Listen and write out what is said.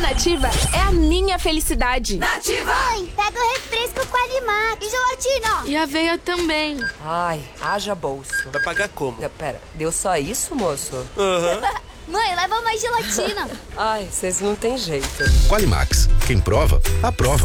Nativa é a minha felicidade. Nativa! Mãe, pega o refresco Qualimax e gelatina. E aveia também. Ai, haja bolso. Vai pagar como? Pera, deu só isso, moço? Mãe, leva mais gelatina. Ai, vocês não têm jeito. Qualimax. Quem prova, aprova.